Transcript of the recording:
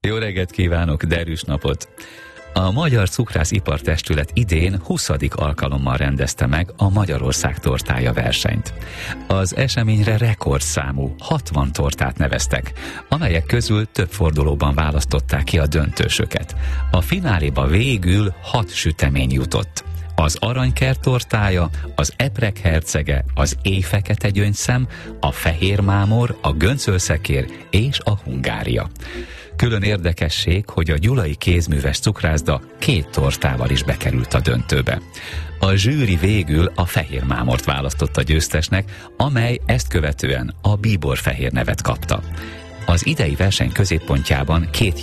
Jó reggelt kívánok, derűs napot! A Magyar Cukrászipartestület idén 20. alkalommal rendezte meg a Magyarország tortája versenyt. Az eseményre rekordszámú 60 tortát neveztek, amelyek közül több fordulóban választották ki a döntősöket. A fináléba végül 6 sütemény jutott. Az aranykert tortája, az eprek hercege, az éjfekete gyöngyszem, a fehér mámor, a göncölszekér és a hungária. Külön érdekesség, hogy a gyulai kézműves cukrászda 2 tortával is bekerült a döntőbe. A zsűri végül a fehér mámort választotta győztesnek, amely ezt követően a bíborfehér nevet kapta. Az idei verseny középpontjában 2